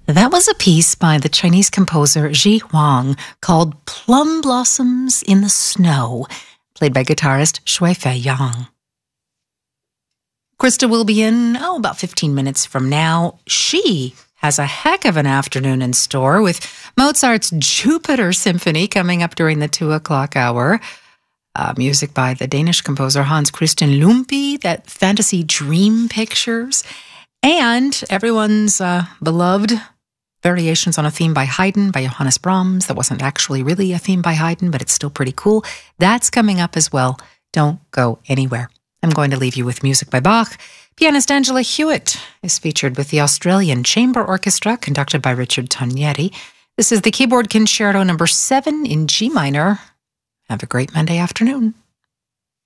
That was a piece by the Chinese composer Ji Huang called Plum Blossoms in the Snow, played by guitarist Shuifei Yang. Krista will be in, about 15 minutes from now. She has a heck of an afternoon in store with Mozart's Jupiter Symphony coming up during the 2 o'clock hour. Music by the Danish composer Hans Christian Lumpi, that fantasy dream pictures, and everyone's beloved Variations on a Theme by Haydn by Johannes Brahms. That wasn't actually really a theme by Haydn, but it's still pretty cool. That's coming up as well. Don't go anywhere. I'm going to leave you with music by Bach. Pianist Angela Hewitt is featured with the Australian Chamber Orchestra, conducted by Richard Tognetti. This is the Keyboard Concerto number 7 in G minor. Have a great Monday afternoon.